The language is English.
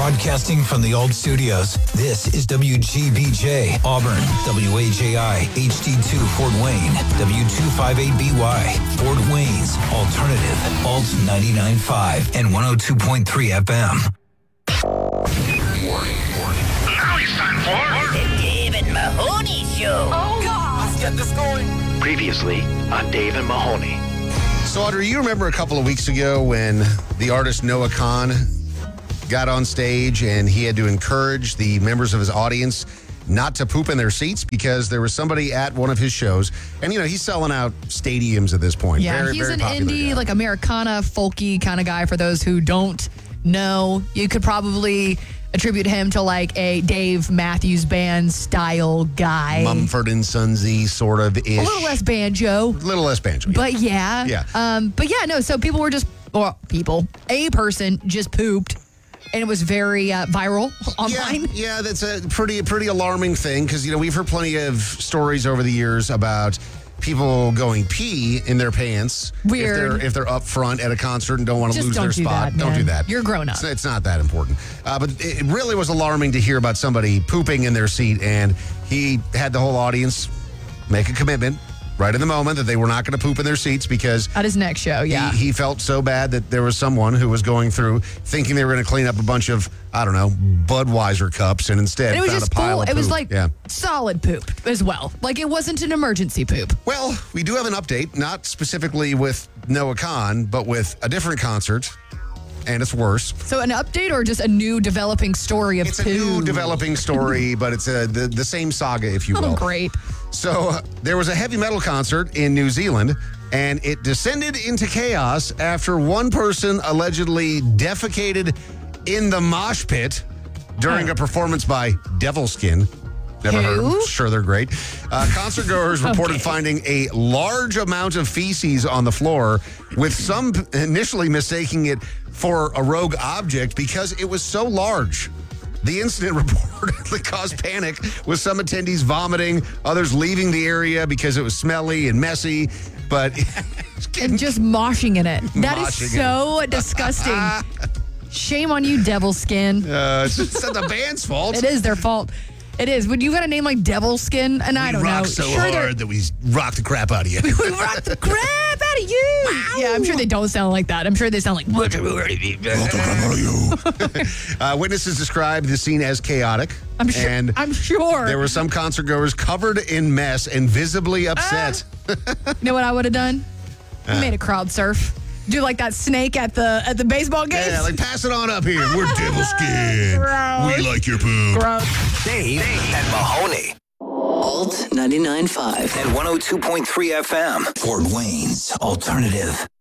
Broadcasting from the old studios, this is WGBJ, Auburn, WHAI, HD2, Fort Wayne, W258BY, Fort Wayne's Alternative, Alt 99.5 and 102.3 FM. Now it's time for The Dave and Mahoney Show. Oh, God. Let's get this going. Previously on Dave and Mahoney. So, Audrey, you remember a couple of weeks ago when the artist Noah Kahan got on stage and he had to encourage the members of his audience not to poop in their seats because there was somebody at one of his shows. And, you know, he's selling out stadiums at this point. Yeah, he's an indie, like Americana, folky kind of guy. For those who don't know, you could probably attribute him to like a Dave Matthews Band style guy. Mumford and Sonsy sort of ish. A little less banjo. But yeah. No, so people were just, a person just pooped. And it was very viral online. Yeah, that's a pretty alarming thing because, you know, we've heard plenty of stories over the years about people going pee in their pants. Weird. If they're up front at a concert and don't want to lose their spot. Don't do that. You're grown up. It's not that important. But it really was alarming to hear about somebody pooping in their seat, and he had the whole audience make a commitment right in the moment that they were not going to poop in their seats because at his next show, he felt so bad that there was someone who was going through thinking they were going to clean up a bunch of, Budweiser cups and instead and it was found just a pile of It poop. was like solid poop as well. Like it wasn't an emergency poop. Well, we do have an update, not specifically with Noah Kahan, but with a different concert. And it's worse. So an update or just a new developing story of It's poo? a new developing story, but it's the same saga, if you will. Oh, great. So there was a heavy metal concert in New Zealand, and it descended into chaos after one person allegedly defecated in the mosh pit during a performance by Devilskin. Never heard of them. Sure, they're great. Concert goers reported finding a large amount of feces on the floor, with some initially mistaking it for a rogue object because it was so large. The incident reportedly caused panic, with some attendees vomiting, others leaving the area because it was smelly and messy, but... and just moshing in it. That is Moshing so disgusting. Shame on you, Devilskin. It's not the band's fault. It is their fault. It is. When you got a name like Devilskin, and I don't know. We rock so hard that we rock the crap out of you. We rock the crap out of you. Wow. Yeah, I'm sure they don't sound like that. I'm sure they sound like... Witnesses described the scene as chaotic. I'm sure. There were some concert goers covered in mess and visibly upset. You know what I would have done? I made a crowd surf. Do like that snake at the baseball games. Yeah, like pass it on up here. We're Devilskin. We like your poop. Dave and Mahoney. Alt 99.5 And 102.3 FM. Fort Wayne's Alternative.